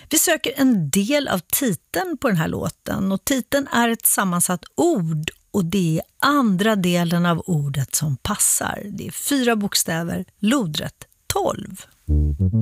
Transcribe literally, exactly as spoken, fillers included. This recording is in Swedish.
Vi söker en del av titeln på den här låten, och titeln är ett sammansatt ord, och det är andra delen av ordet som passar. Det är fyra bokstäver, lodrätt tolv.